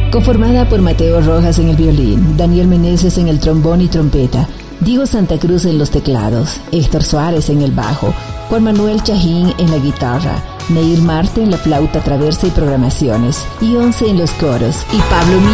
Conformada por Mateo Rojas en el violín, Daniel Meneses en el trombón y trompeta, Diego Santa Cruz en los teclados, Héctor Suárez en el bajo, Juan Manuel Chajín en la guitarra, Neir Marte en la flauta traversa y programaciones, y 11 en los coros, y Pablo